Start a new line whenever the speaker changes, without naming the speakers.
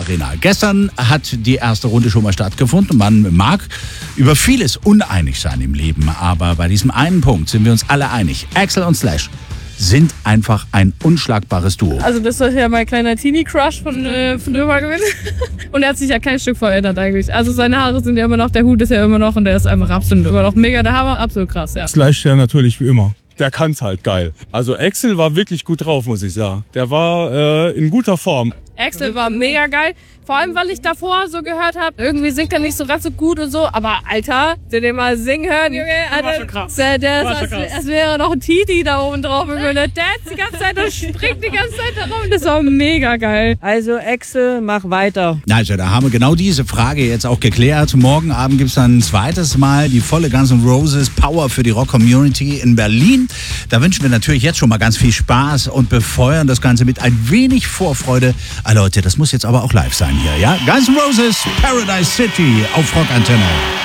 Arena. Gestern hat die erste Runde schon mal stattgefunden. Man mag über vieles uneinig sein im Leben, aber bei diesem einen Punkt sind wir uns alle einig. Axel und Slash sind einfach ein unschlagbares Duo.
Also das ist ja mein kleiner Teenie-Crush von Dömer gewesen. Und er hat sich ja kein Stück verändert eigentlich. Also seine Haare sind ja immer noch, der Hut ist ja immer noch und der ist einfach absolut immer noch mega der Hammer. Absolut krass, ja.
Slash ja natürlich wie immer. Der kann's halt geil. Also Axel war wirklich gut drauf, muss ich sagen. Der war in guter Form.
Axel war mega geil. Vor allem, weil ich davor so gehört habe, irgendwie singt er nicht so ganz so gut und so. Aber Alter, den mal singen hören, Junge, Alter, der ist, als wäre noch ein Titi da oben drauf. Der dance die ganze Zeit und springt die ganze Zeit da rum. Das war mega geil.
Also Axel, mach weiter.
Also da haben wir genau diese Frage jetzt auch geklärt. Morgen Abend gibt's dann ein zweites Mal die volle Guns N' Roses Power für die Rock-Community in Berlin. Da wünschen wir natürlich jetzt schon mal ganz viel Spaß und befeuern das Ganze mit ein wenig Vorfreude. Leute, das muss jetzt aber auch live sein hier, ja? Guns N' Roses, Paradise City auf Rock Antenne.